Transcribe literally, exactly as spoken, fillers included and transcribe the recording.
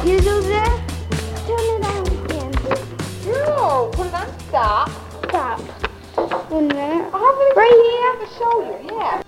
You do this. Turn it on again. No, put it on stop. Stop. One minute. How many Right times do I here. have to show you? Yeah.